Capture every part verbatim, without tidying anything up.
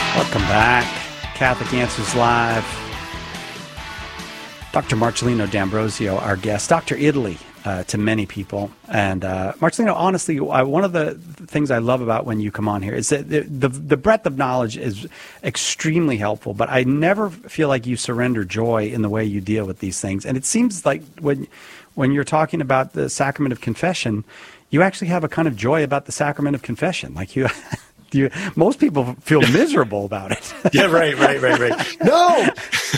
Welcome back. Catholic Answers Live. Doctor Marcelino D'Ambrosio, our guest. Doctor Italy uh, to many people. And uh, Marcelino, honestly, I, one of the things I love about when you come on here is that the, the, the breadth of knowledge is extremely helpful, but I never feel like you surrender joy in the way you deal with these things. And it seems like when when you're talking about the sacrament of confession, you actually have a kind of joy about the sacrament of confession. Like you... You, most people feel miserable about it. Yeah, right, right, right, right. No!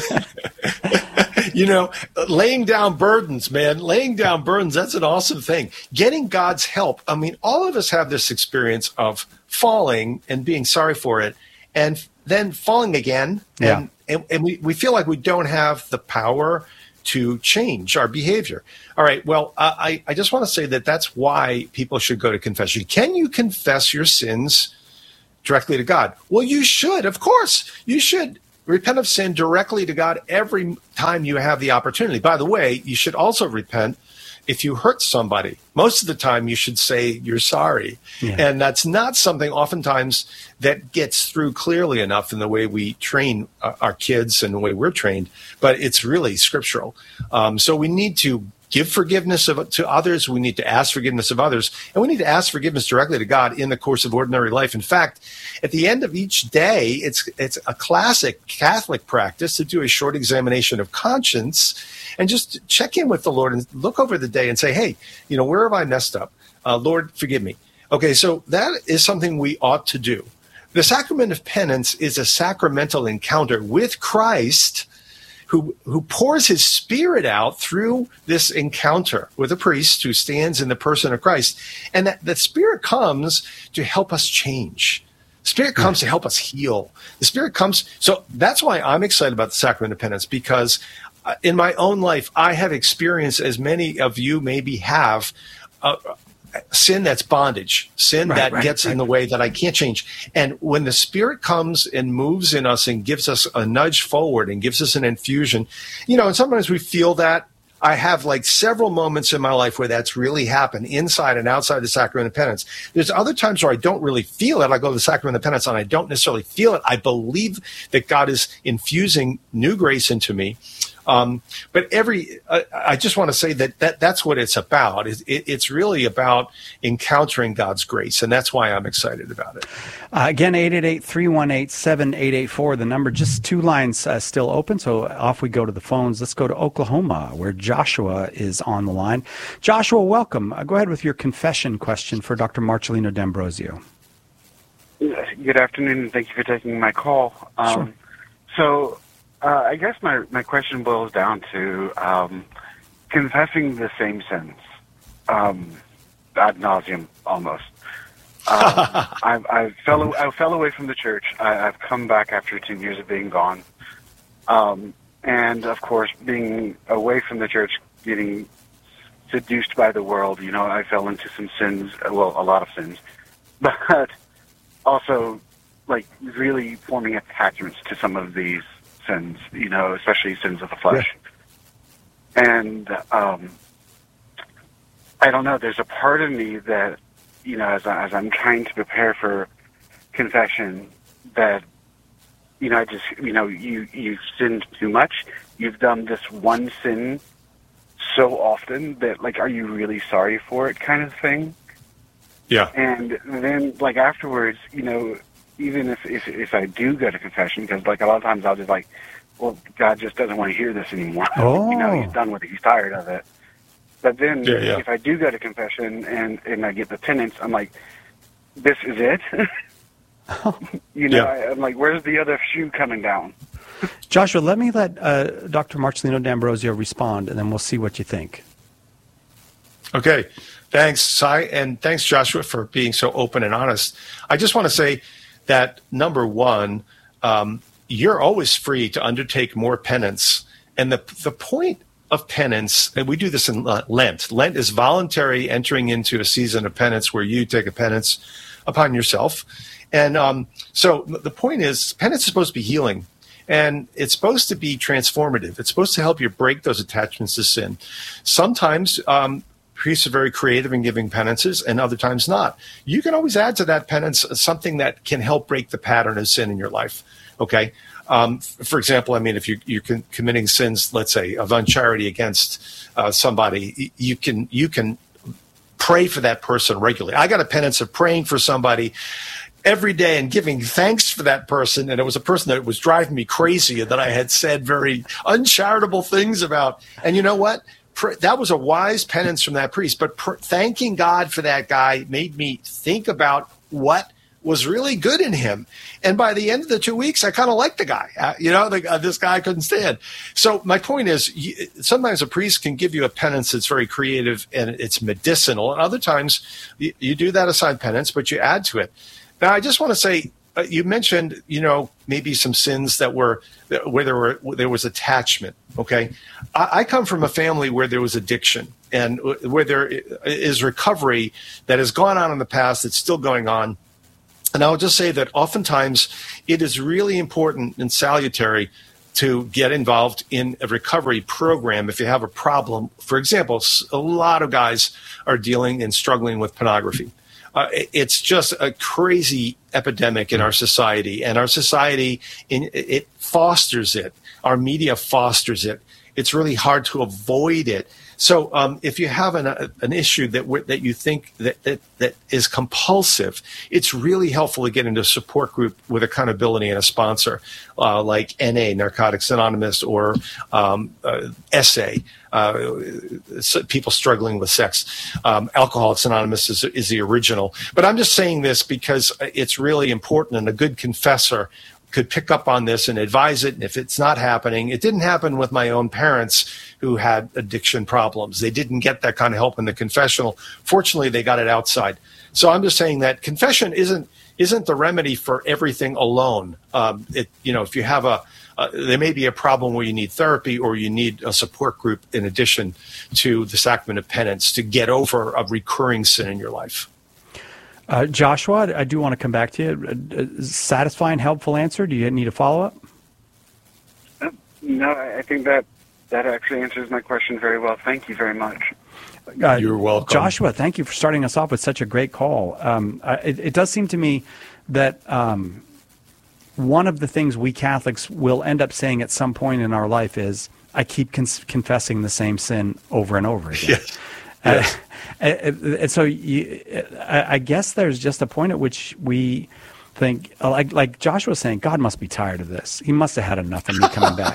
You know, laying down burdens, man, laying down burdens, that's an awesome thing. Getting God's help. I mean, all of us have this experience of falling and being sorry for it, and then falling again. And, yeah. and, and we, we feel like we don't have the power to change our behavior. All right, well, I, I just want to say that that's why people should go to confession. Can you confess your sins directly to God? Well, you should, of course. You should repent of sin directly to God every time you have the opportunity. By the way, you should also repent if you hurt somebody. Most of the time, you should say you're sorry. Yeah. And that's not something oftentimes that gets through clearly enough in the way we train our kids and the way we're trained, but it's really scriptural. Um, so we need to give forgiveness of, to others. We need to ask forgiveness of others. And we need to ask forgiveness directly to God in the course of ordinary life. In fact, at the end of each day, it's it's a classic Catholic practice to do a short examination of conscience and just check in with the Lord and look over the day and say, hey, you know, where have I messed up? Uh, Lord, forgive me. Okay, so that is something we ought to do. The sacrament of penance is a sacramental encounter with Christ, who who pours his Spirit out through this encounter with a priest who stands in the person of Christ. And that the Spirit comes to help us change. The Spirit comes to help us heal. The Spirit comes. So that's why I'm excited about the sacrament of penance, because in my own life, I have experienced, as many of you maybe have, uh, sin that's bondage, sin right, that right, gets right. in the way that I can't change. And when the Spirit comes and moves in us and gives us a nudge forward and gives us an infusion, you know, and sometimes we feel that. I have like several moments in my life where that's really happened inside and outside the sacrament of penance. There's other times where I don't really feel it. I go to the sacrament of penance and I don't necessarily feel it. I believe that God is infusing new grace into me. Um, but every, uh, I just want to say that, that that's what it's about. It, it, it's really about encountering God's grace, and that's why I'm excited about it. Uh, again, eight eight eight, three one eight, seven eight eight four, the number. Just two lines uh, still open, so off we go to the phones. Let's go to Oklahoma, where Joshua is on the line. Joshua, welcome. Uh, go ahead with your confession question for Doctor Marcelino D'Ambrosio. Good afternoon, and thank you for taking my call. Um, sure. So, Uh, I guess my, my question boils down to um, confessing the same sins, um, ad nauseum almost. Um, I, I fell I fell away from the church. I, I've come back after ten years of being gone, um, and of course, being away from the church, getting seduced by the world. You know, I fell into some sins. Well, a lot of sins, but also like really forming attachments to some of these sins, you know, especially sins of the flesh. Yeah. And um, I don't know, there's a part of me that, you know, as, I, as I'm trying to prepare for confession, that, you know, I just, you know, you, you've sinned too much. You've done this one sin so often that, like, are you really sorry for it kind of thing? Yeah. And then, like, afterwards, you know, even if, if if I do go to confession, because like a lot of times I'll just like, well, God just doesn't want to hear this anymore. Oh. You know, he's done with it. He's tired of it. But then yeah, yeah. if I do go to confession and, and I get the penance, I'm like, this is it? you know, yeah. I, I'm like, where's the other shoe coming down? Joshua, let me let uh, Doctor Marcelino D'Ambrosio respond, and then we'll see what you think. Okay. Thanks, Cy, and thanks, Joshua, for being so open and honest. I just want to say that, number one, um, you're always free to undertake more penance. And the the point of penance, and we do this in Lent. Lent is voluntary entering into a season of penance where you take a penance upon yourself. And um, so the point is, penance is supposed to be healing. And it's supposed to be transformative. It's supposed to help you break those attachments to sin. Sometimes um, priests are very creative in giving penances, and other times not. You can always add to that penance something that can help break the pattern of sin in your life. Okay. Um, for example, I mean, if you, you're committing sins, let's say, of uncharity against uh, somebody, you can you can pray for that person regularly. I got a penance of praying for somebody every day and giving thanks for that person. And it was a person that was driving me crazy and that I had said very uncharitable things about. And you know what? That was a wise penance from that priest. But pr- thanking God for that guy made me think about what was really good in him. And by the end of the two weeks, I kind of liked the guy. Uh, you know, the, uh, this guy I couldn't stand. So my point is, you, sometimes a priest can give you a penance that's very creative and it's medicinal. And other times you, you do that aside penance, but you add to it. Now, I just want to say, uh, you mentioned, you know, maybe some sins that were where there were where there was attachment. Okay, I, I come from a family where there was addiction and where there is recovery that has gone on in the past. That's still going on. And I'll just say that oftentimes it is really important and salutary to get involved in a recovery program if you have a problem. For example, a lot of guys are dealing and struggling with pornography. Uh, it's just a crazy epidemic in our society, and our society, in, it fosters it. Our media fosters it. It's really hard to avoid it. So um, if you have an, uh, an issue that w- that you think that, that that is compulsive, it's really helpful to get into a support group with accountability and a sponsor uh, like N A, Narcotics Anonymous, or um, uh, S A, uh, people struggling with sex. Um, Alcoholics Anonymous is, is the original. But I'm just saying this because it's really important, and a good confessor could pick up on this and advise it. And if it's not happening, it didn't happen with my own parents who had addiction problems. They didn't get that kind of help in the confessional. Fortunately, they got it outside. So I'm just saying that confession isn't isn't the remedy for everything alone. Um, it, you know, if you have a, uh, there may be a problem where you need therapy or you need a support group in addition to the sacrament of penance to get over a recurring sin in your life. Uh, Joshua, I do want to come back to you. Uh, satisfying, helpful answer. Do you need a follow-up? No, I think that that actually answers my question very well. Thank you very much. Uh, You're welcome. Joshua, thank you for starting us off with such a great call. Um, uh, it, it does seem to me that um, one of the things we Catholics will end up saying at some point in our life is, I keep con- confessing the same sin over and over again. Yes. Yes. Uh, and, and so you, I guess there's just a point at which we think, like, like Joshua was saying, God must be tired of this. He must have had enough of me coming back.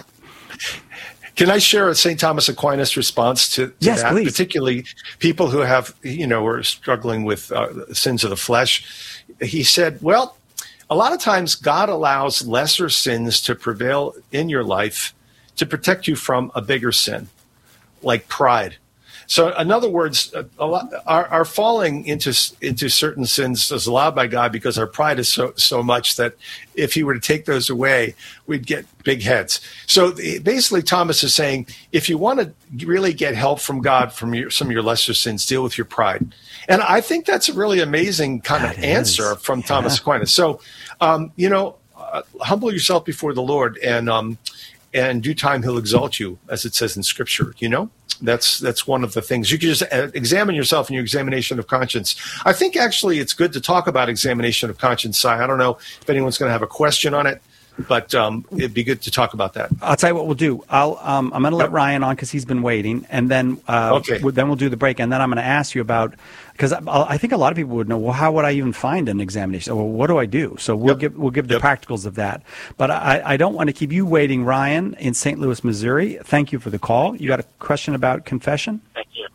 Can I share a Saint Thomas Aquinas response to, to yes, that? Please. Particularly people who have, you know, are struggling with uh, sins of the flesh. He said, well, a lot of times God allows lesser sins to prevail in your life to protect you from a bigger sin, like pride. So, in other words, a lot, our, our falling into into certain sins is allowed by God because our pride is so so much that if He were to take those away, we'd get big heads. So, basically, Thomas is saying, if you want to really get help from God from your, some of your lesser sins, deal with your pride. And I think that's a really amazing kind that of answer is. from yeah. Thomas Aquinas. So, um, you know, uh, humble yourself before the Lord, and um, and in due time He'll exalt you, as it says in Scripture. You know. That's that's one of the things. You can just examine yourself in your examination of conscience. I think actually it's good to talk about examination of conscience, Si. I don't know if anyone's going to have a question on it, but um, it'd be good to talk about that. I'll tell you what we'll do. I'll um, I'm going to let Yep. Ryan on because he's been waiting, and then uh, Okay. w- then we'll do the break, and then I'm going to ask you about, because I, I think a lot of people would know, well, how would I even find an examination? Well, what do I do? So we'll Yep. give we'll give the Yep. practicals of that. But I, I don't want to keep you waiting, Ryan, in Saint Louis, Missouri. Thank you for the call. You got a question about confession? Thank you.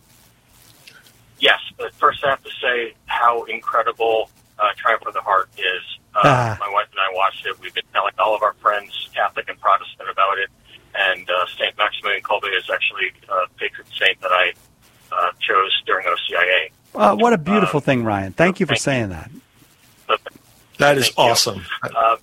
Yes, but first I have to say how incredible uh, Triumph of the Heart is. Uh, Ah. My wife and I watched it. We've been telling all of our friends, Catholic and Protestant, about it. And uh, Saint Maximilian Kolbe is actually a patron saint that I uh, chose during O C I A. Uh, what a beautiful Uh, thing, Ryan. Thank you for thank saying that. But, That is Thank you. awesome. uh,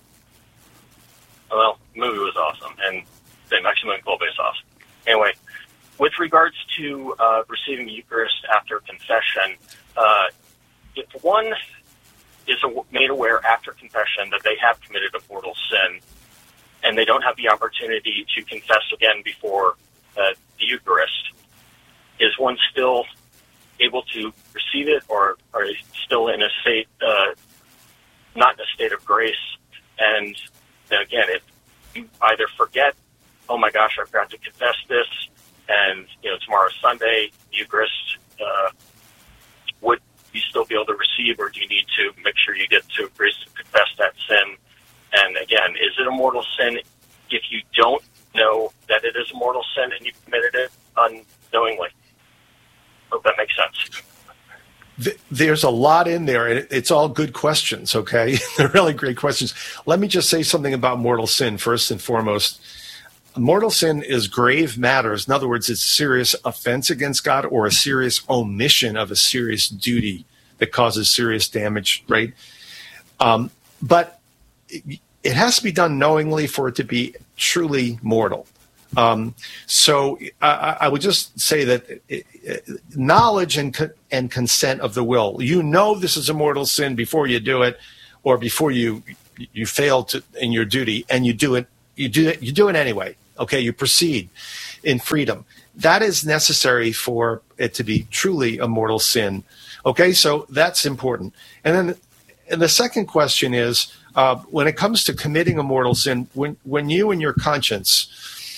well, the movie was awesome, and Saint Maximilian Kolbe is awesome. Anyway, with regards to uh, receiving the Eucharist after confession, uh, if one is made aware after confession that they have committed a mortal sin, and they don't have the opportunity to confess again before uh, the Eucharist, is one still able to receive it, or are you still in a state, uh, not in a state of grace? And again, if you either forget, oh my gosh, I forgot to confess this, and you know tomorrow's Sunday, Eucharist, uh, would you still be able to receive, or do you need to make sure you get to grace to confess that sin? And again, is it a mortal sin if you don't know that it is a mortal sin and you committed it unknowingly? Hope that makes sense. There's a lot in there, and it's all good questions, okay? They're really great questions. Let me just say something about mortal sin first and foremost. Mortal sin is grave matters. In other words, it's a serious offense against God or a serious omission of a serious duty that causes serious damage, right? Um, but it, it has to be done knowingly for it to be truly mortal. Um, so I, I would just say that it, it, knowledge and co- and consent of the will. You know this is a mortal sin before you do it, or before you you fail to in your duty, and you do it. You do it. You do it anyway. Okay, you proceed in freedom. That is necessary for it to be truly a mortal sin. Okay, so that's important. And then, and the second question is, uh, when it comes to committing a mortal sin, when when you and your conscience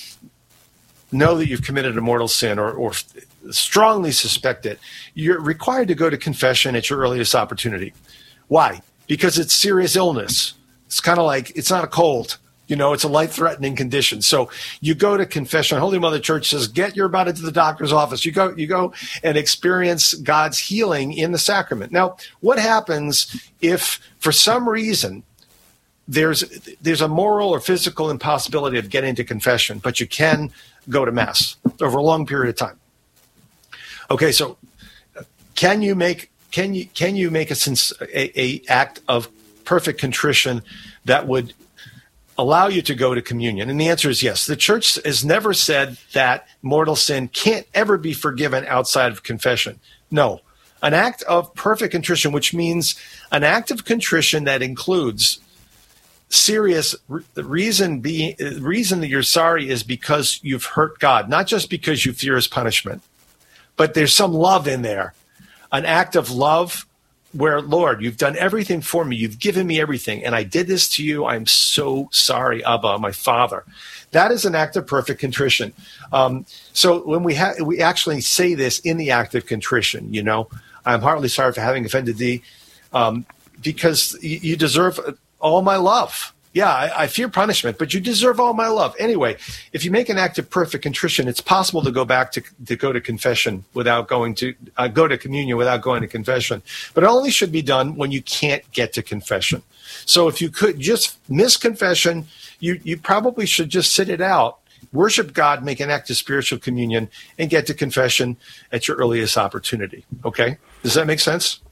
know that you've committed a mortal sin, or, or strongly suspect it, you're required to go to confession at your earliest opportunity. Why? Because it's serious illness. It's kind of like, it's not a cold. You know, it's a life-threatening condition. So you go to confession. Holy Mother Church says, get your body to the doctor's office. You go, you go and experience God's healing in the sacrament. Now, what happens if, for some reason, there's there's a moral or physical impossibility of getting to confession, but you can go to Mass over a long period of time? Okay, so can you make can you can you make a, a, a act of perfect contrition that would allow you to go to communion? And the answer is yes. The Church has never said that mortal sin can't ever be forgiven outside of confession. No. An act of perfect contrition, which means an act of contrition that includes serious re- reason being reason that you're sorry is because you've hurt God, not just because you fear his punishment, but there's some love in there, an act of love where, Lord, you've done everything for me. You've given me everything, and I did this to you. I'm so sorry, Abba, my Father. That is an act of perfect contrition. Um, so when we ha- we actually say this in the act of contrition, you know, I'm heartily sorry for having offended thee, um, because y- you deserve all my love. Yeah, I, I fear punishment, but you deserve all my love. Anyway, if you make an act of perfect contrition, it's possible to go back to, to go to confession without going to, uh, go to communion without going to confession. But it only should be done when you can't get to confession. So if you could just miss confession, you, you probably should just sit it out, worship God, make an act of spiritual communion, and get to confession at your earliest opportunity. Okay? Does that make sense?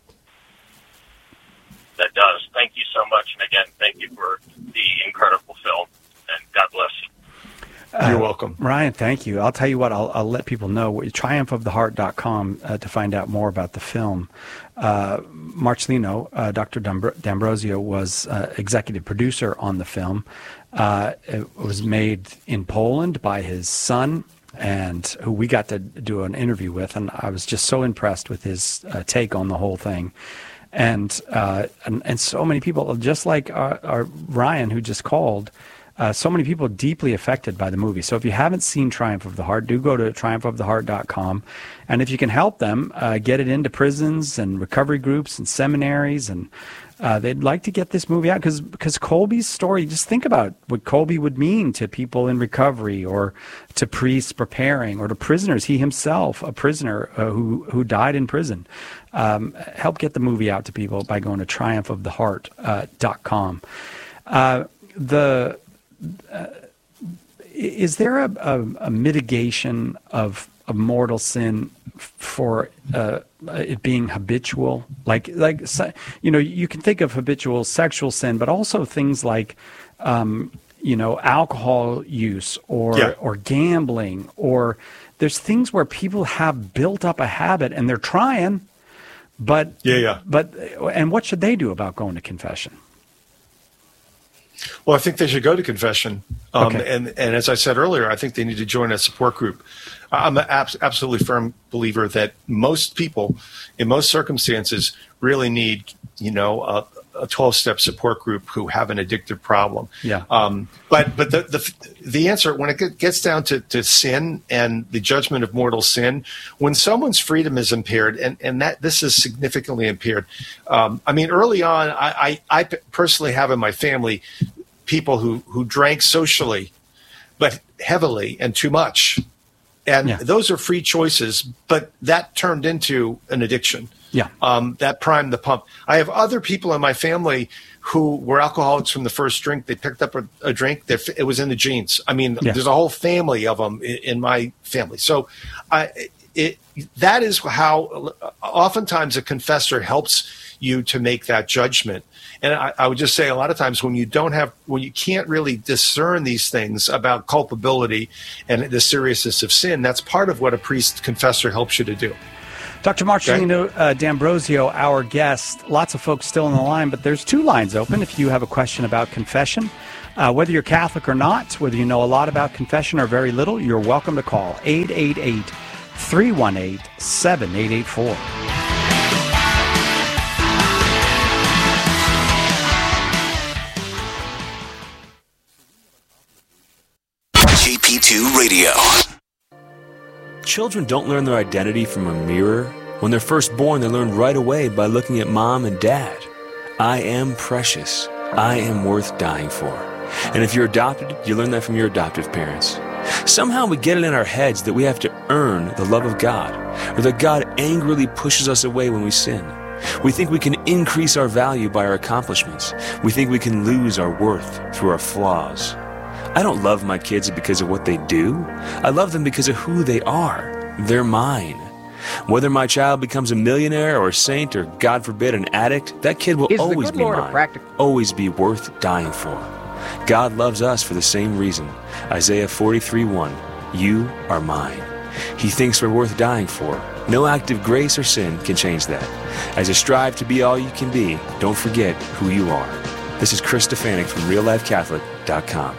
That does. Thank you so much. And again, thank you for the incredible film. And God bless you. You're Uh, welcome. Ryan, thank you. I'll tell you what, I'll, I'll let people know. triumph of the heart dot com uh, to find out more about the film. Uh, Marcelino, uh, Doctor D'Ambro- D'Ambrosio, was uh, executive producer on the film. Uh, it was made in Poland by his son, and who we got to do an interview with, and I was just so impressed with his uh, take on the whole thing. And, uh, and and so many people, just like our, our Ryan, who just called, uh, so many people deeply affected by the movie. So if you haven't seen Triumph of the Heart, do go to triumph of the heart dot com. And if you can help them, uh, get it into prisons and recovery groups and seminaries. And uh, they'd like to get this movie out because because Kolbe's story, just think about what Kolbe would mean to people in recovery, or to priests preparing, or to prisoners. He himself, a prisoner uh, who, who died in prison. Um, help get the movie out to people by going to triumph of the heart dot com. Uh, the uh, is there a, a, a mitigation of, of mortal sin for uh, it being habitual? Like like you know, you can think of habitual sexual sin, but also things like um, you know, alcohol use, or Yeah. or gambling, or there's things where people have built up a habit and they're trying. But Yeah, yeah. But and what should they do about going to confession? Well, I think they should go to confession. Um, Okay. and, and as I said earlier, I think they need to join a support group. I'm an abs- absolutely firm believer that most people, in most circumstances, really need, you know, a, a twelve-step support group who have an addictive problem. Yeah. Um, but but the, the the answer, when it gets down to, to sin and the judgment of mortal sin, when someone's freedom is impaired, and, and that this is significantly impaired. Um, I mean, early on, I, I, I personally have in my family people who, who drank socially, but heavily and too much. And Yeah. those are free choices, but that turned into an addiction. Yeah. Um, that primed the pump. I have other people in my family who were alcoholics from the first drink. They picked up a, a drink. That it was in the genes. I mean, Yeah. there's a whole family of them in, in my family. So I, it, that is how oftentimes a confessor helps you to make that judgment. And I, I would just say a lot of times when you don't have, when you can't really discern these things about culpability and the seriousness of sin, that's part of what a priest confessor helps you to do. Doctor Marcelino uh, D'Ambrosio, our guest. Lots of folks still on the line, but there's two lines open if you have a question about confession. Uh, whether you're Catholic or not, whether you know a lot about confession or very little, you're welcome to call eight eight eight, three one eight, seven eight eight four. J P two Radio. Children don't learn their identity from a mirror. When they're first born, they learn right away by looking at mom and dad. I am precious. I am worth dying for. And if you're adopted, you learn that from your adoptive parents. Somehow we get it in our heads that we have to earn the love of God, or that God angrily pushes us away when we sin. We think we can increase our value by our accomplishments. We think we can lose our worth through our flaws. I don't love my kids because of what they do. I love them because of who they are. They're mine. Whether my child becomes a millionaire or a saint or, God forbid, an addict, that kid will Is the always good be Lord a mine, practical- always be worth dying for. God loves us for the same reason. Isaiah forty-three one, you are mine. He thinks we're worth dying for. No act of grace or sin can change that. As you strive to be all you can be, don't forget who you are. This is Chris Stefanik from real life catholic dot com.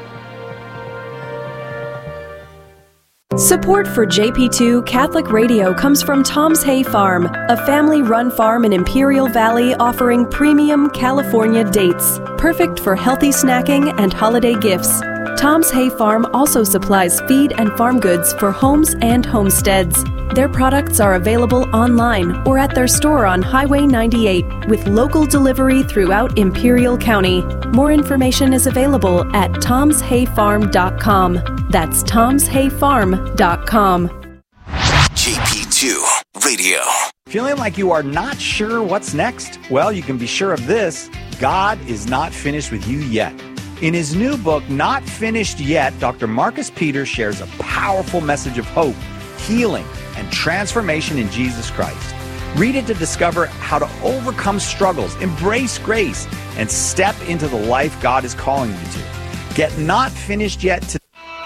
Support for J P two Catholic Radio comes from Tom's Hay Farm, a family-run farm in Imperial Valley offering premium California dates, perfect for healthy snacking and holiday gifts. Tom's Hay Farm also supplies feed and farm goods for homes and homesteads. Their products are available online or at their store on Highway ninety-eight with local delivery throughout Imperial County. More information is available at toms hay farm dot com. That's toms hay farm dot com. J P two Radio. Feeling like you are not sure what's next? Well, you can be sure of this. God is not finished with you yet. In his new book, Not Finished Yet, Doctor Marcus Peters shares a powerful message of hope, healing, and transformation in Jesus Christ. Read it to discover how to overcome struggles, embrace grace, and step into the life God is calling you to. Get Not Finished Yet today.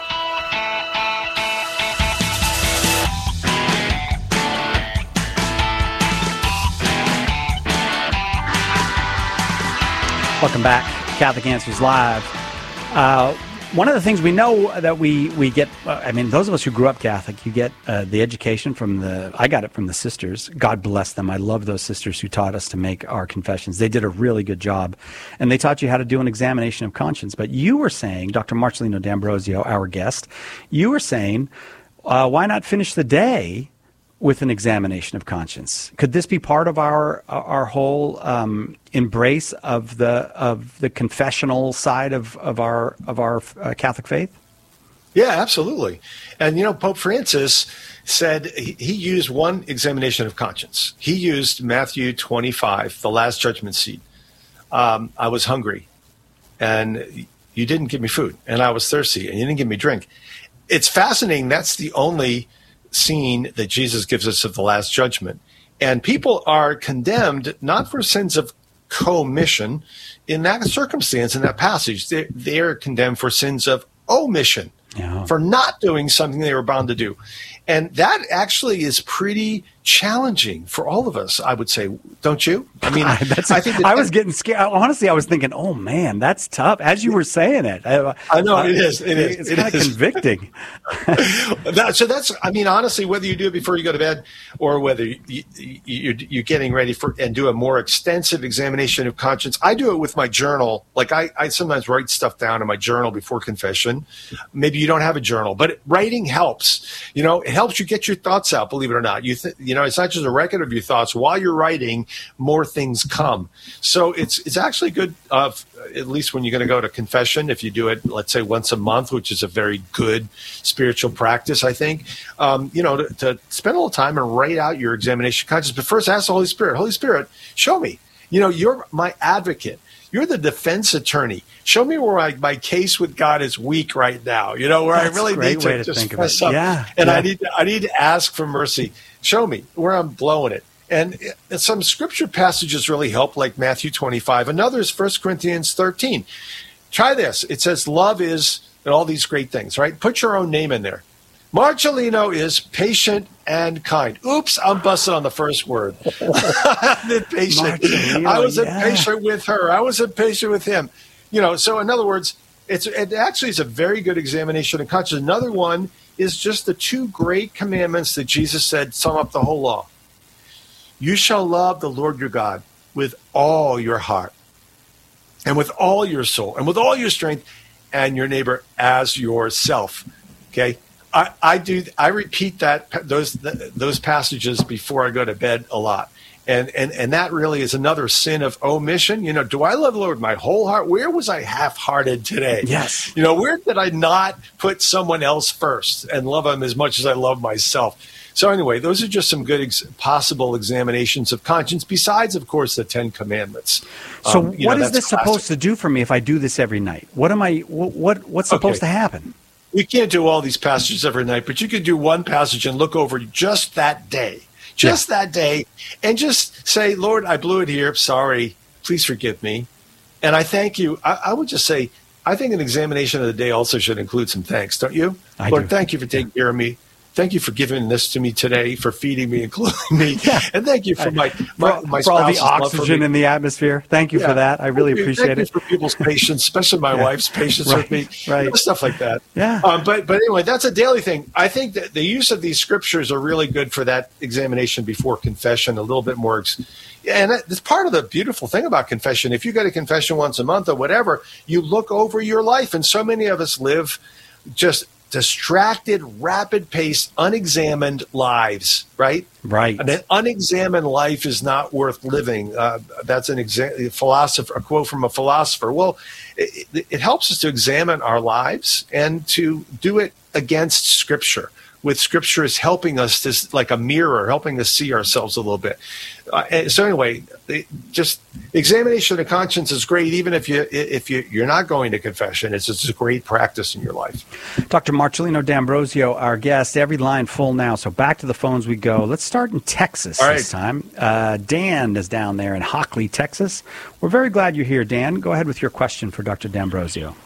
Welcome back, Catholic Answers Live. Uh, one of the things we know that we, we get, uh, I mean, those of us who grew up Catholic, you get uh, the education from the, I got it from the sisters. God bless them. I love those sisters who taught us to make our confessions. They did a really good job. And they taught you how to do an examination of conscience. But you were saying, Doctor Marcelino D'Ambrosio, our guest, you were saying, uh, why not finish the day with an examination of conscience? Could this be part of our our whole um, embrace of the of the confessional side of, of our of our uh, Catholic faith? Yeah, absolutely. And, you know, Pope Francis said he, he used one examination of conscience. He used Matthew twenty-five, the Last Judgment Seat. Um, I was hungry, and you didn't give me food, and I was thirsty, and you didn't give me drink. It's fascinating. That's the only scene that Jesus gives us of the Last Judgment. And people are condemned not for sins of commission. In that circumstance, in that passage, they're, they're condemned for sins of omission, Yeah. for not doing something they were bound to do. And that actually is pretty challenging for all of us, I would say, don't you? I mean, that's, I think that I was getting scared. Honestly, I was thinking, oh man, that's tough. As you were saying it, I, I know I, it is. It is. It's it kind of convicting. that, so that's, I mean, honestly, whether you do it before you go to bed or whether you, you, you're, you're getting ready for and do a more extensive examination of conscience, I do it with my journal. Like I, I sometimes write stuff down in my journal before confession. Maybe you don't have a journal, but writing helps. You know, it helps you get your thoughts out. Believe it or not, you th- you know, it's not just a record of your thoughts. While you're writing, more things come. So it's it's actually good, uh, at least when you're going to go to confession, if you do it, let's say once a month, which is a very good spiritual practice, I think, um, you know, to, to spend a little time and write out your examination of conscience. But first, ask the Holy Spirit, Holy Spirit, show me. You know, you're my advocate. You're the defense attorney. Show me where I, my case with God is weak right now. You know, where That's I really a great need way to, to just think of press it. up. Yeah, and yeah. I need to, I need to ask for mercy. Show me where I'm blowing it. And, and some scripture passages really help, like Matthew twenty-five. Another is First Corinthians thirteen. Try this. It says love is, and all these great things, right? Put your own name in there. Marcelino is patient and kind. Oops, I'm busted on the first word. I'm impatient. Marcelino, I was yeah. impatient with her. I was impatient with him. You know, so in other words, it's it actually is a very good examination of conscience. Another one is just the two great commandments that Jesus said sum up the whole law. You shall love the Lord your God with all your heart and with all your soul and with all your strength, and your neighbor as yourself. Okay? I, I do. I repeat that those those passages before I go to bed a lot, and and and that really is another sin of omission. You know, do I love the Lord with my whole heart? Where was I half-hearted today? Yes. You know, where did I not put someone else first and love them as much as I love myself? So anyway, those are just some good ex- possible examinations of conscience. Besides, of course, the Ten Commandments. So, Um, you what know, is this that's classic. supposed to do for me if I do this every night? What am I? What, what what's supposed Okay. to happen? We can't do all these passages every night, but you could do one passage and look over just that day, just that day, and just say, Lord, I blew it here. Sorry. Please forgive me. And I thank you. I, I would just say, I think an examination of the day also should include some thanks, don't you? I Lord, do. thank you for taking care of me. Thank you for giving this to me today, for feeding me and clothing me. Yeah. And thank you for my, my, For, my for all the spouse's love for oxygen me. in the atmosphere. Thank you Yeah. for that. I really Thank you- appreciate thank it. you for people's patience, especially my Yeah. wife's patience Right, with me. right. You know, stuff like that. Yeah. Um, but but anyway, that's a daily thing. I think that the use of these scriptures are really good for that examination before confession. A little bit more, ex- and that's part of the beautiful thing about confession. If you go to confession once a month or whatever, you look over your life, and so many of us live just distracted, rapid-paced, unexamined lives, right? Right. And an unexamined life is not worth living. Uh, that's an exa- philosopher, a quote from a philosopher. Well, it, it, it helps us to examine our lives and to do it against Scripture. With Scripture is helping us, this like a mirror, helping us see ourselves a little bit. Uh, and so anyway, it, just examination of conscience is great, even if you if you you're not going to confession. It's just a great practice in your life. Doctor Marcelino D'Ambrosio, our guest. Every line full now, so back to the phones we go. Let's start in Texas All right. this time. Uh, Dan is down there in Hockley, Texas. We're very glad you're here, Dan. Go ahead with your question for Doctor D'Ambrosio.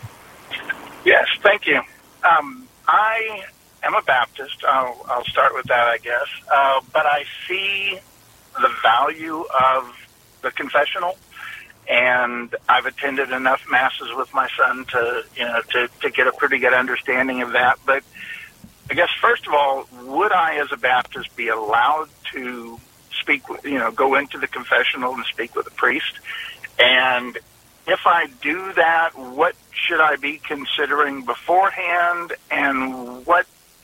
Yes, thank you. Um, I am a Baptist. I'll, I'll start with that, I guess. Uh, but I see the value of the confessional, and I've attended enough masses with my son to, you know, to, to get a pretty good understanding of that. But I guess, first of all, would I, as a Baptist, be allowed to speak, with, you know, go into the confessional and speak with a priest? And if I do that, what should I be considering beforehand, and what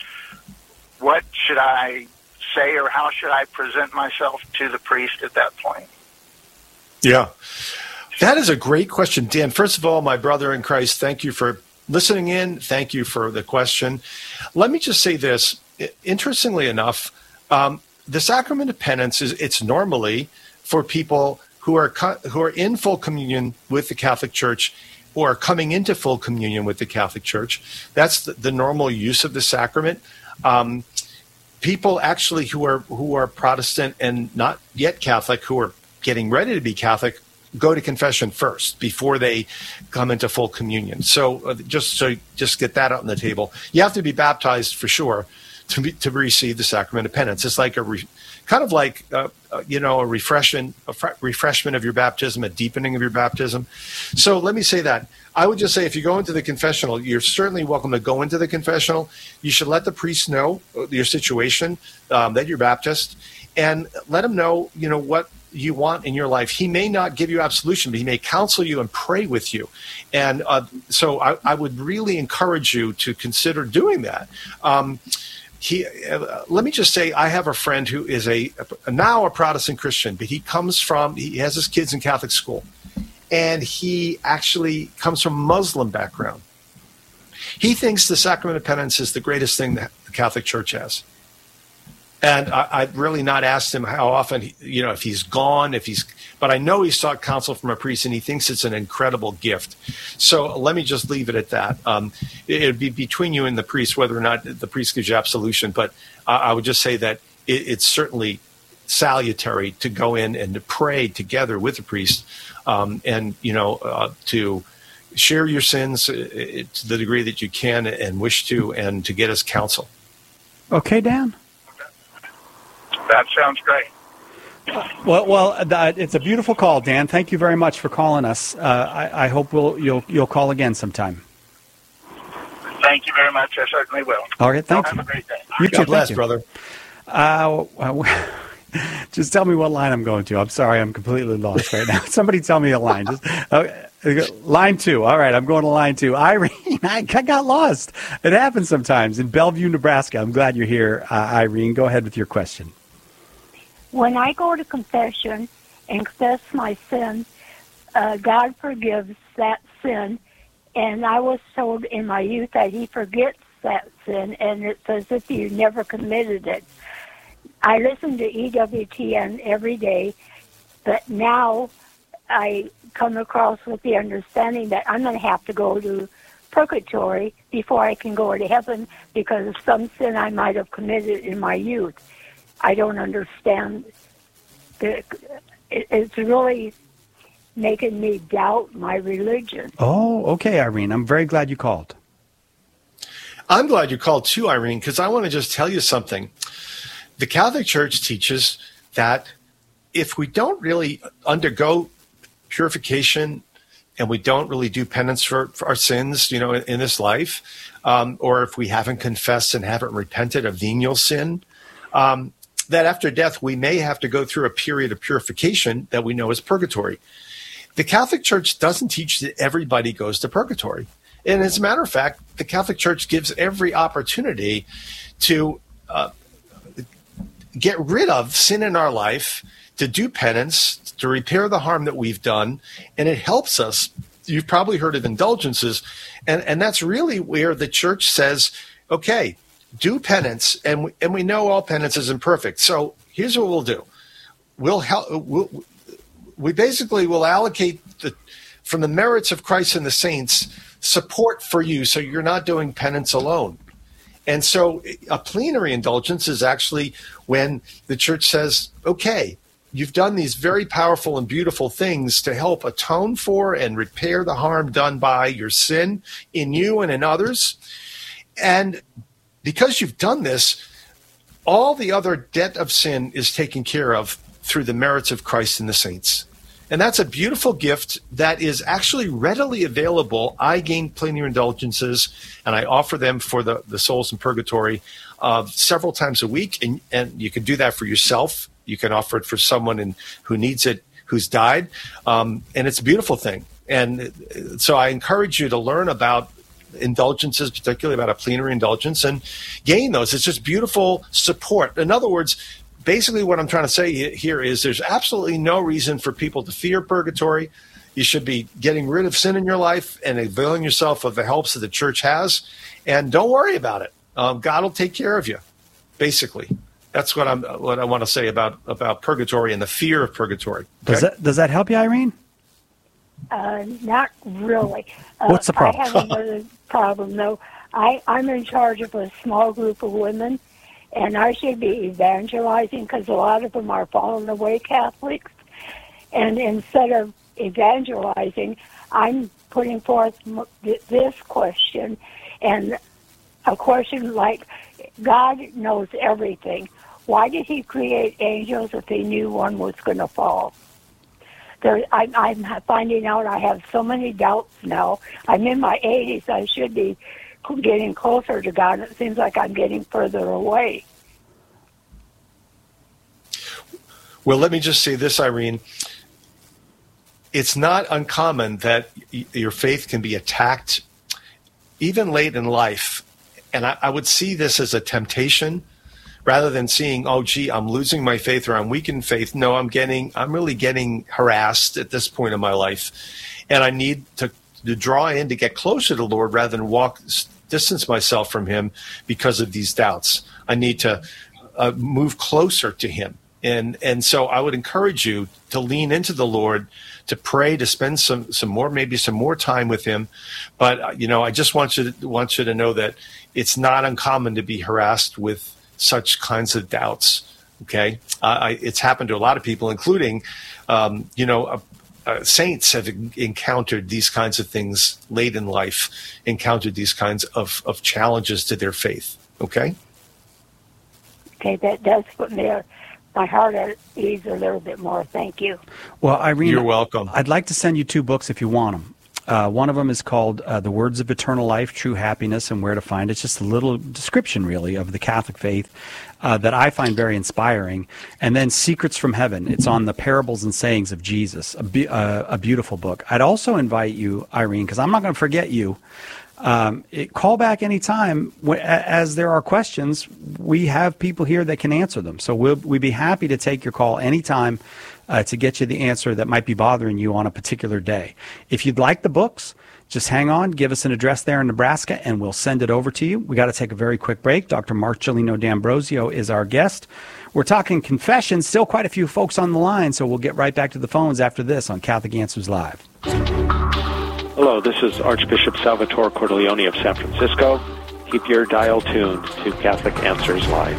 what should I say, or how should I present myself to the priest at that point? Yeah, that is a great question, Dan. First of all, my brother in Christ, thank you for listening in. Thank you for the question. Let me just say this. Interestingly enough, um, the sacrament of penance is it's normally for people who are co- who are in full communion with the Catholic Church, or are coming into full communion with the Catholic Church. That's the, the normal use of the sacrament. Um, people actually who are who are Protestant and not yet Catholic, who are getting ready to be Catholic, go to confession first before they come into full communion. So uh, just so just get that out on the table. You have to be baptized for sure to be, to receive the sacrament of penance. It's like a re, kind of like uh, uh, you know a refreshment, a fr- refreshment of your baptism, a deepening of your baptism. So let me say that. I would just say if you go into the confessional, you're certainly welcome to go into the confessional. You should let the priest know your situation, um, that you're Baptist, and let him know, you know, what you want in your life. He may not give you absolution, but he may counsel you and pray with you. And uh, so I, I would really encourage you to consider doing that. Um, he, uh, let me just say, I have a friend who is a, a now a Protestant Christian, but he comes from, he has his kids in Catholic school. And he actually comes from a Muslim background. He thinks the sacrament of penance is the greatest thing that the Catholic Church has. And I, I've really not asked him how often, he, you know, if he's gone, if he's, but I know he sought counsel from a priest, and he thinks it's an incredible gift. So let me just leave it at that. Um, it would be between you and the priest whether or not the priest gives you absolution. But uh, I would just say that it, it's certainly salutary to go in and to pray together with the priest, um, and, you know, uh, to share your sins uh, to the degree that you can and wish to, and to get his counsel. Okay, Dan? That sounds great. Well, well, uh, it's a beautiful call, Dan. Thank you very much for calling us. Uh, I, I hope we'll, you'll you'll call again sometime. Thank you very much. I certainly will. All right, thank Have you. a great day. You God too, bless, thank you. brother. Uh, just tell me what line I'm going to. I'm sorry, I'm completely lost right now. Somebody tell me a line. Just, okay. Line two. All right, I'm going to line two. Irene, I got lost. It happens sometimes in Bellevue, Nebraska. I'm glad you're here, uh, Irene. Go ahead with your question. When I go to confession and confess my sin, uh, God forgives that sin. And I was told in my youth that he forgets that sin, and it's as if you never committed it. I listen to E W T N every day, but now I come across with the understanding that I'm going to have to go to purgatory before I can go to heaven because of some sin I might have committed in my youth. I don't understand. The, it, it's really making me doubt my religion. Oh, okay, Irene. I'm very glad you called. I'm glad you called too, Irene, because I want to just tell you something. The Catholic Church teaches that if we don't really undergo purification and we don't really do penance for, for our sins, you know, in, in this life, um, or if we haven't confessed and haven't repented of venial sin, um, that after death we may have to go through a period of purification that we know is purgatory. The Catholic Church doesn't teach that everybody goes to purgatory. And as a matter of fact, the Catholic Church gives every opportunity to uh, get rid of sin in our life, to do penance, to repair the harm that we've done, and it helps us. You've probably heard of indulgences, and, and that's really where the Church says, okay, do penance, and we, and we know all penance is imperfect. So here's what we'll do. We'll help. We'll, we basically will allocate the, from the merits of Christ and the saints, support for you so you're not doing penance alone. And so a plenary indulgence is actually when the Church says, okay, you've done these very powerful and beautiful things to help atone for and repair the harm done by your sin in you and in others. And because you've done this, all the other debt of sin is taken care of through the merits of Christ and the saints. And that's a beautiful gift that is actually readily available. I gain plenary indulgences, and I offer them for the, the souls in purgatory uh, several times a week. And, and you can do that for yourself. You can offer it for someone in, who needs it, who's died. Um, and it's a beautiful thing. And so I encourage you to learn about indulgences, particularly about a plenary indulgence, and gain those. It's just beautiful support. In other words, basically what I'm trying to say here is there's absolutely no reason for people to fear purgatory. You should be getting rid of sin in your life and availing yourself of the helps that the Church has. And don't worry about it. Um, God will take care of you, basically. That's what I'm. What I want to say about, about purgatory and the fear of purgatory. Okay? Does that does that help you, Irene? Uh, not really. Uh, What's the problem? I have another problem, though. I, I'm in charge of a small group of women, and I should be evangelizing because a lot of them are fallen away Catholics. And instead of evangelizing, I'm putting forth this question, and a question like, God knows everything. Why did he create angels if he knew one was going to fall? There, I, I'm finding out I have so many doubts now. I'm in my eighties. I should be getting closer to God. It seems like I'm getting further away. Well, let me just say this, Irene. It's not uncommon that y- your faith can be attacked even late in life. And I, I would see this as a temptation rather than seeing, oh, gee, I'm losing my faith or I'm weak in faith. No, I'm getting, I'm really getting harassed at this point in my life. And I need to, to draw in to get closer to the Lord rather than walk, distance myself from him because of these doubts. I need to uh, move closer to him. And and so I would encourage you to lean into the Lord, to pray, to spend some some more, maybe some more time with him. But, uh, you know, I just want you to, want you to know that it's not uncommon to be harassed with such kinds of doubts. Okay, uh, I, it's happened to a lot of people, including, um, you know, uh, uh, saints have encountered these kinds of things late in life, encountered these kinds of, of challenges to their faith. Okay. Okay, that does put me a, my heart at ease a little bit more. Thank you. Well, Irene, you're welcome. I'd like to send you two books if you want them. Uh, one of them is called uh, The Words of Eternal Life, True Happiness and Where to Find It. It's just a little description, really, of the Catholic faith uh, that I find very inspiring. And then Secrets from Heaven. It's on the parables and sayings of Jesus, a, be- uh, a beautiful book. I'd also invite you, Irene, because I'm not going to forget you, um, it, call back anytime. W- as there are questions, we have people here that can answer them. So we'll, we'd be happy to take your call anytime Uh, to get you the answer that might be bothering you on a particular day. If you'd like the books, just hang on, give us an address there in Nebraska, and we'll send it over to you. We got to take a very quick break. Doctor Marcelino D'Ambrosio is our guest. We're talking confessions, still quite a few folks on the line, so we'll get right back to the phones after this on Catholic Answers Live. Hello, this is Archbishop Salvatore Cordileone of San Francisco. Keep your dial tuned to Catholic Answers Live.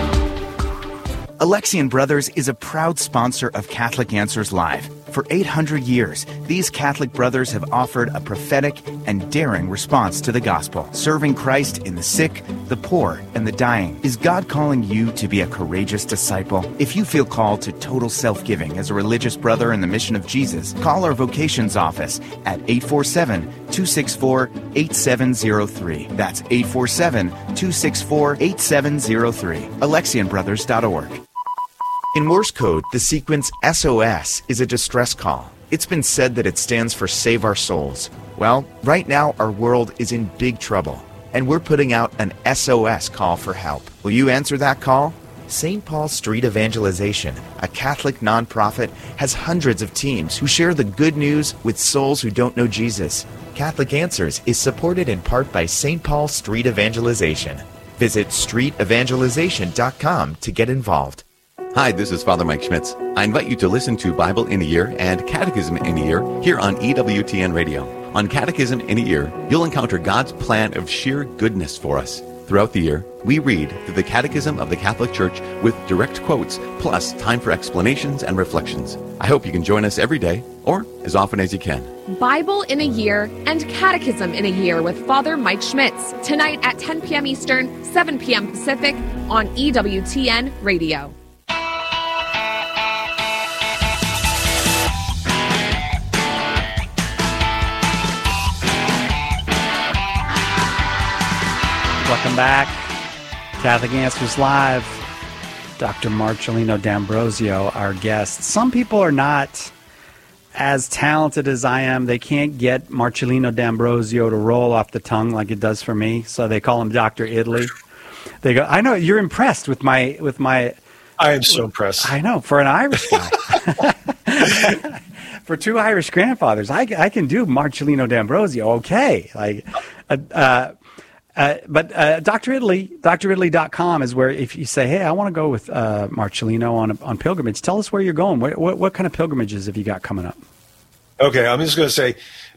Alexian Brothers is a proud sponsor of Catholic Answers Live. For eight hundred years, these Catholic brothers have offered a prophetic and daring response to the gospel, serving Christ in the sick, the poor, and the dying. Is God calling you to be a courageous disciple? If you feel called to total self-giving as a religious brother in the mission of Jesus, call our vocations office at eight four seven, two six four, eight seven zero three. That's eight four seven, two six four, eight seven zero three. Alexian Brothers dot org. In Morse code, the sequence S O S is a distress call. It's been said that it stands for Save Our Souls. Well, right now our world is in big trouble, and we're putting out an S O S call for help. Will you answer that call? Saint Paul Street Evangelization, a Catholic nonprofit, has hundreds of teams who share the good news with souls who don't know Jesus. Catholic Answers is supported in part by Saint Paul Street Evangelization. Visit street evangelization dot com to get involved. Hi, this is Father Mike Schmitz. I invite you to listen to Bible in a Year and Catechism in a Year here on E W T N Radio. On Catechism in a Year, you'll encounter God's plan of sheer goodness for us. Throughout the year, we read through the Catechism of the Catholic Church with direct quotes, plus time for explanations and reflections. I hope you can join us every day, or as often as you can. Bible in a Year and Catechism in a Year with Father Mike Schmitz, tonight at ten p.m. Eastern, seven p.m. Pacific on E W T N Radio. Welcome back. Catholic Answers Live. Doctor Marcelino D'Ambrosio, our guest. Some people are not as talented as I am. They can't get Marcelino D'Ambrosio to roll off the tongue like it does for me, so they call him Doctor Italy. They go, I know, you're impressed with my... with my. I am so impressed. I know, for an Irish guy. For two Irish grandfathers, I, I can do Marcelino D'Ambrosio, okay. Like, uh, uh Uh, but uh, Doctor Italy, D R italy dot com is where if you say, hey, I want to go with uh, Marcelino on on pilgrimage, tell us where you're going. What, what, what kind of pilgrimages have you got coming up? Okay, I'm just going to say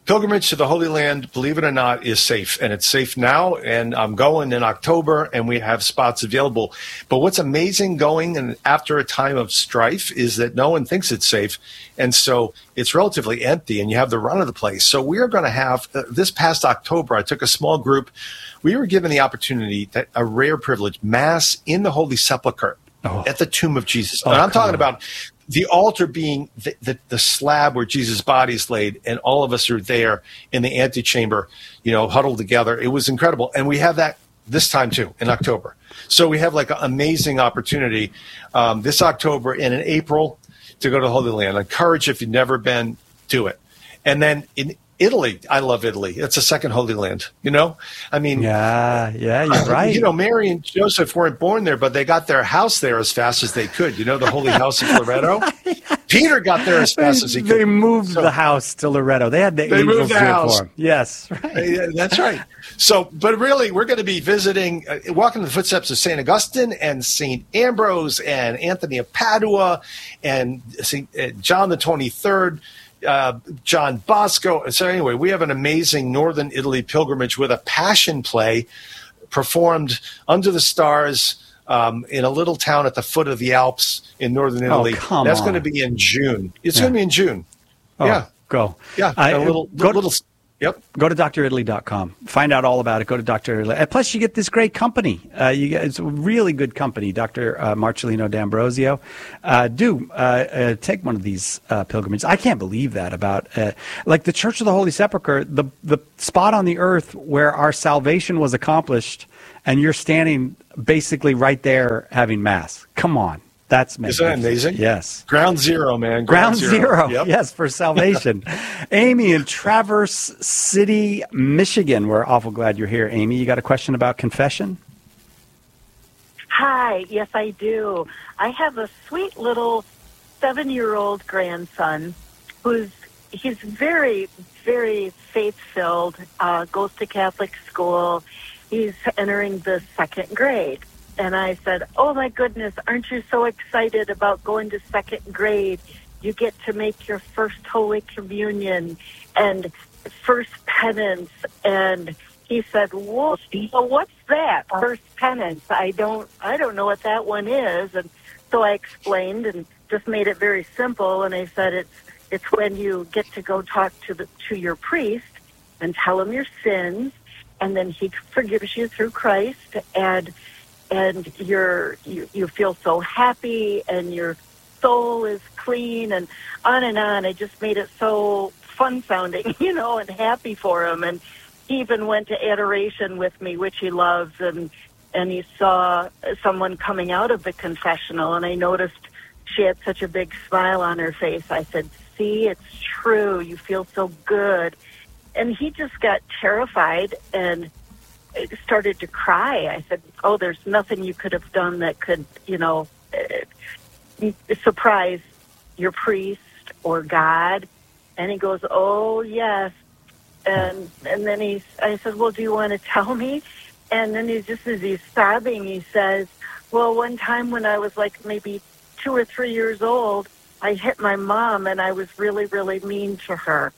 pilgrimage to the Holy Land, believe it or not, is safe. And it's safe now. And I'm going in October, and we have spots available. But what's amazing going and after a time of strife is that no one thinks it's safe. And so it's relatively empty, and you have the run of the place. So we are going to have, uh, this past October, I took a small group. We were given the opportunity, that a rare privilege, Mass in the Holy Sepulchre oh. at the tomb of Jesus. Oh, and I'm talking on. about the altar being the, the, the slab where Jesus' body is laid, and all of us are there in the antechamber, you know, huddled together. It was incredible. And we have that this time, too, in October. So we have like an amazing opportunity um, this October and in April to go to the Holy Land. I encourage, if you've never been, do it. And then in Italy, I love Italy. It's a second Holy Land, you know? I mean, yeah, yeah, you're right. You know, Mary and Joseph weren't born there, but they got their house there as fast as they could. You know, the Holy House of Loretto? Peter got there as fast as he could. They moved so, the house to Loretto. They had the they angels moved the do it house. for him. Yes, right. Yeah, that's right. So, but really, we're going to be visiting, uh, walking in the footsteps of Saint Augustine and Saint Ambrose and Anthony of Padua and Saint Uh, John the twenty-third. Uh, John Bosco. So anyway, we have an amazing Northern Italy pilgrimage with a passion play performed under the stars um, in a little town at the foot of the Alps in Northern Italy. Oh, come That's on. going to be in June. It's Yeah. going to be in June. Oh, yeah. Go. Yeah. I- a little, go- little, yep. Go to d r italy dot com. Find out all about it. Go to Doctor Italy. And plus, you get this great company. Uh, you get, it's a really good company, Doctor Uh, Marcellino D'Ambrosio. Uh, do uh, uh, take one of these uh, pilgrimages. I can't believe that about, uh, like the Church of the Holy Sepulchre, the, the spot on the earth where our salvation was accomplished, and you're standing basically right there having Mass. Come on. That's Isn't that amazing? Yes. Ground zero, man. Ground, zero, Yep. yes, for salvation. Amy in Traverse City, Michigan. We're awful glad you're here, Amy. You got a question about confession? Hi, yes, I do. I have a sweet little seven-year-old grandson who's he's very, very faith-filled, uh, goes to Catholic school. He's entering the second grade. And I said, oh, my goodness, aren't you so excited about going to second grade? You get to make your first Holy Communion and first penance. And he said, whoa, well, what's that, first penance? I don't I don't know what that one is. And so I explained and just made it very simple. And I said, it's it's when you get to go talk to the to your priest and tell him your sins, and then he forgives you through Christ, and and you're, you you feel so happy, and your soul is clean, and on and on. I just made it so fun sounding, you know, and happy for him. And he even went to adoration with me, which he loves, and and he saw someone coming out of the confessional, and I noticed she had such a big smile on her face. I said, see, it's true. You feel so good. And he just got terrified and started to cry. I said, oh, there's nothing you could have done that could, you know, uh, surprise your priest or God. And he goes, oh, yes. And and then he, I said, well, do you want to tell me? And then he just, as he's sobbing, he says, well, one time when I was like maybe two or three years old, I hit my mom, and I was really, really mean to her.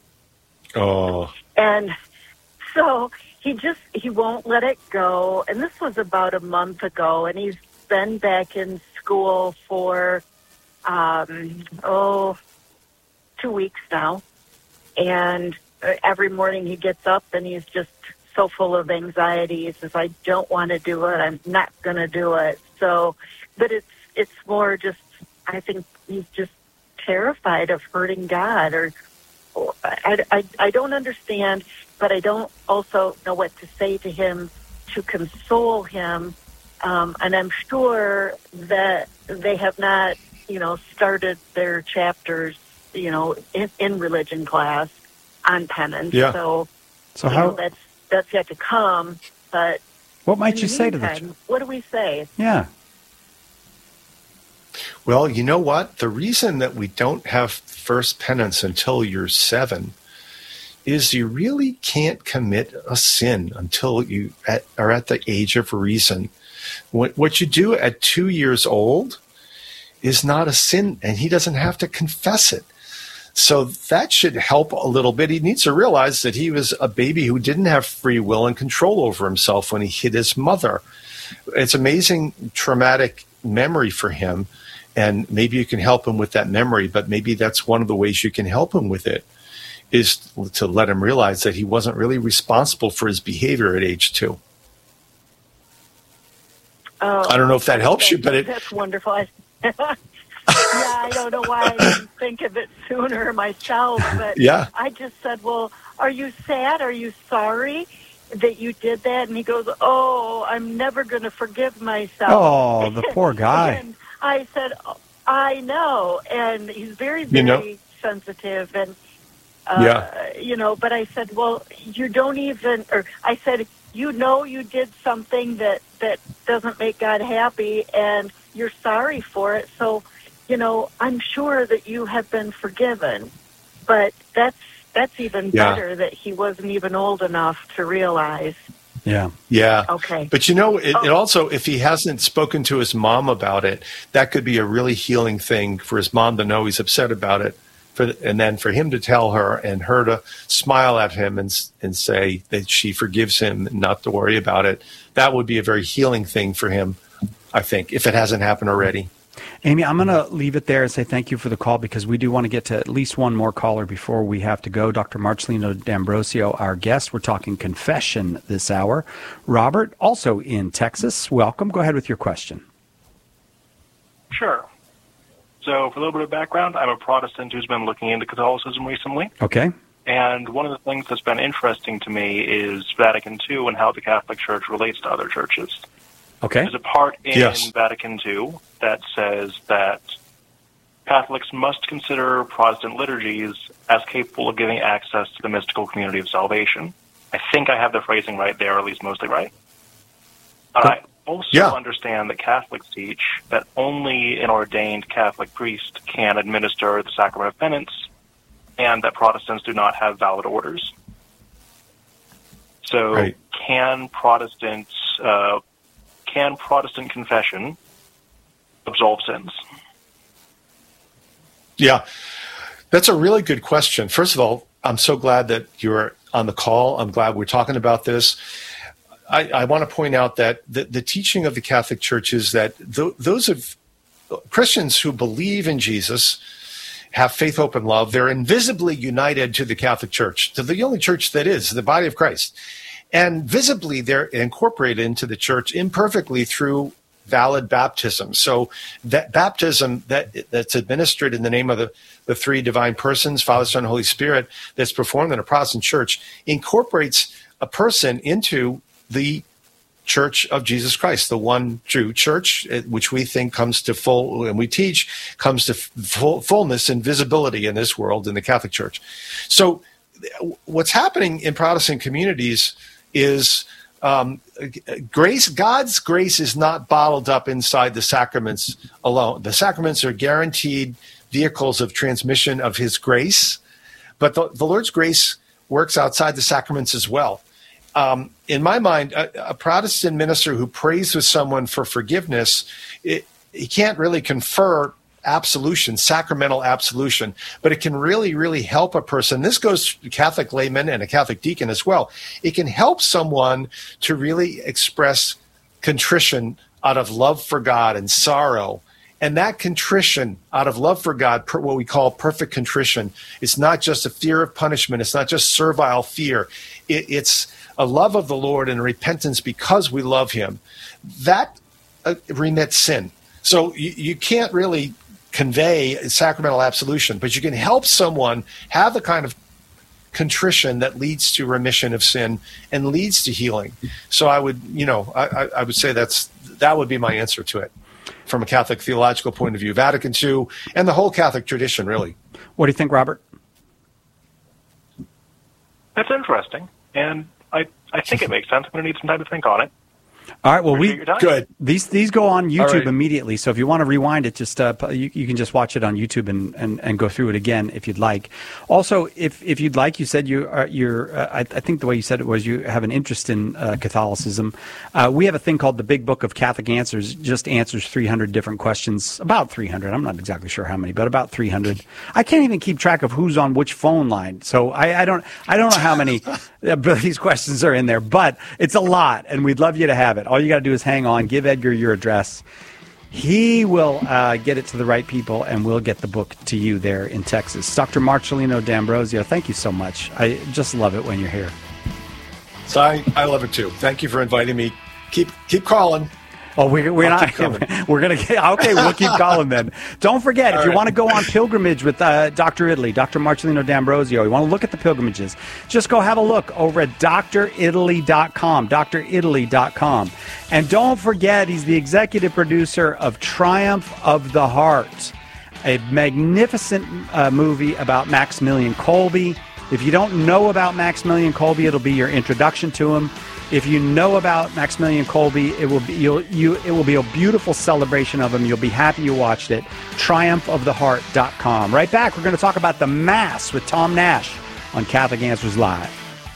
Oh. And so he just, he won't let it go. And this was about a month ago, and he's been back in school for, um, oh, two weeks now. And every morning he gets up and he's just so full of anxiety. He says, I don't want to do it. I'm not going to do it. So, but it's, it's more just, I think he's just terrified of hurting God, or, or I, I, I don't understand, but I don't also know what to say to him to console him. Um, and I'm sure that they have not, you know, started their chapters, you know, in, in religion class on penance. Yeah. So, So you how- know, that's, that's yet to come. But What might in you the say to the meantime, what do we say? Yeah. Well, you know what? The reason that we don't have first penance until you're seven is you really can't commit a sin until you at, are at the age of reason. What, what you do at two years old is not a sin, and he doesn't have to confess it. So that should help a little bit. He needs to realize that he was a baby who didn't have free will and control over himself when he hit his mother. It's amazing traumatic memory for him, and maybe you can help him with that memory, but maybe that's one of the ways you can help him with it, is to let him realize that he wasn't really responsible for his behavior at age two. Oh, I don't know if that helps you, but it... That's wonderful. I, yeah, I don't know why I didn't think of it sooner myself, but yeah. I just said, well, are you sad? Are you sorry that you did that? And he goes, oh, I'm never going to forgive myself. Oh, the poor guy. And I said, oh, I know. And he's very, very you know? sensitive. And, uh, yeah. you know, but I said, well, you don't even, or I said, you know you did something that, that doesn't make God happy, and you're sorry for it. So, you know, I'm sure that you have been forgiven. But that's that's even yeah. better that he wasn't even old enough to realize. Yeah. Yeah. Okay. But, you know, it, oh. it also, if he hasn't spoken to his mom about it, that could be a really healing thing for his mom to know he's upset about it. For, and then for him to tell her and her to smile at him and and say that she forgives him and not to worry about it, that would be a very healing thing for him, I think, if it hasn't happened already. Amy, I'm going to leave it there and say thank you for the call, because we do want to get to at least one more caller before we have to go. Doctor Marcelino D'Ambrosio, our guest. We're talking confession this hour. Robert, also in Texas, welcome. Go ahead with your question. Sure. So for a little bit of background, I'm a Protestant who's been looking into Catholicism recently. Okay. And one of the things that's been interesting to me is Vatican Two and how the Catholic Church relates to other churches. Okay. There's a part in yes. Vatican Two that says that Catholics must consider Protestant liturgies as capable of giving access to the mystical community of salvation. I think I have the phrasing right there, or at least mostly right. Cool. I also yeah. understand that Catholics teach that only an ordained Catholic priest can administer the sacrament of penance, and that Protestants do not have valid orders. So right. can Protestants, uh, can Protestant confession absolve sins? Yeah, that's a really good question. First of all, I'm so glad that you're on the call. I'm glad we're talking about this. I, I want to point out that the, the teaching of the Catholic Church is that th- those of Christians who believe in Jesus, have faith, hope, and love, they're invisibly united to the Catholic Church, to the only church that is, the body of Christ. And visibly, they're incorporated into the church imperfectly through valid baptism. So that baptism that that's administered in the name of the, the three divine persons, Father, Son, and Holy Spirit, that's performed in a Protestant church, incorporates a person into the Church of Jesus Christ, the one true church, which we think comes to full, and we teach, comes to full, fullness and visibility in this world in the Catholic Church. So what's happening in Protestant communities is um, grace, God's grace is not bottled up inside the sacraments alone. The sacraments are guaranteed vehicles of transmission of his grace, but the, the Lord's grace works outside the sacraments as well. Um, in my mind, a, a Protestant minister who prays with someone for forgiveness, it, he can't really confer absolution, sacramental absolution, but it can really, really help a person. This goes to Catholic laymen and a Catholic deacon as well. It can help someone to really express contrition out of love for God and sorrow. And that contrition out of love for God, what we call perfect contrition, is not just a fear of punishment. It's not just servile fear. It, it's a love of the Lord and repentance because we love him. That uh, remits sin. So you, you can't really convey sacramental absolution, but you can help someone have the kind of contrition that leads to remission of sin and leads to healing. So I would, you know, I, I would say that's that would be my answer to it from a Catholic theological point of view, Vatican Two, and the whole Catholic tradition, really. What do you think, Robert? That's interesting, and I, I think it makes sense. I'm going to need some time to think on it. All right. Well, Appreciate we your time. Good. These these go on YouTube right. immediately. So if you want to rewind it, just uh, you, you can just watch it on YouTube and, and, and go through it again if you'd like. Also, if if you'd like, you said you are you're. Uh, I, I think the way you said it was you have an interest in uh, Catholicism. Uh, we have a thing called the Big Book of Catholic Answers. Just answers three hundred different questions. About three hundred. I'm not exactly sure how many, but about three hundred. I can't even keep track of who's on which phone line. So I, I don't I don't know how many of these questions are in there, but it's a lot, and we'd love you to have it. All you got to do is hang on, give Edgar your address. He will uh, get it to the right people, and we'll get the book to you there in Texas. Doctor Marcelino D'Ambrosio, thank you so much. I just love it when you're here. So I, I love it too. Thank you for inviting me. Keep keep calling. Oh, we're, we're I'll not. keep coming. We're going to get. Okay, we'll keep calling then. Don't forget, if All you right. want to go on pilgrimage with uh, Doctor Italy, Doctor Marcelino D'Ambrosio, you want to look at the pilgrimages, just go have a look over at D R italy dot com, D R italy dot com. And don't forget, he's the executive producer of Triumph of the Heart, a magnificent uh, movie about Maximilian Kolbe. If you don't know about Maximilian Kolbe, it'll be your introduction to him. If you know about Maximilian Kolbe, it will be you'll, you it will be a beautiful celebration of him. You'll be happy you watched it. triumph of the heart dot com. Right back, we're going to talk about the Mass with Tom Nash on Catholic Answers Live.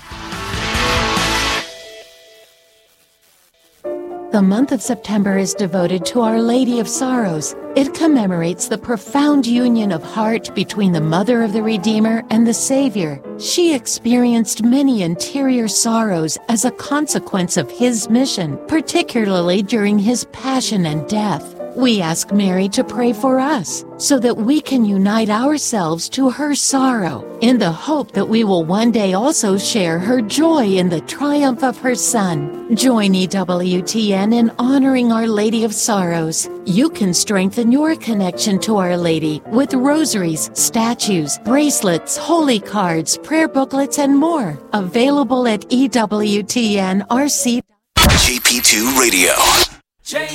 The month of September is devoted to Our Lady of Sorrows. It commemorates the profound union of heart between the Mother of the Redeemer and the Savior. She experienced many interior sorrows as a consequence of his mission, particularly during his passion and death. We ask Mary to pray for us so that we can unite ourselves to her sorrow in the hope that we will one day also share her joy in the triumph of her Son. Join E W T N in honoring Our Lady of Sorrows. You can strengthen your connection to Our Lady with rosaries, statues, bracelets, holy cards, prayer booklets, and more. Available at E W T N R C. J P two Radio.